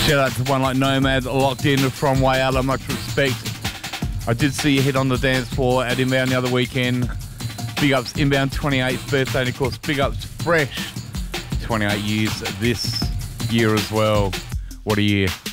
Shout out to one like Nomad, locked in from Whyalla, much respect. I did see you hit on the dance floor at Inbound the other weekend. Big ups Inbound 28th birthday, and of course big ups Fresh, 28 years this year as well. What a year.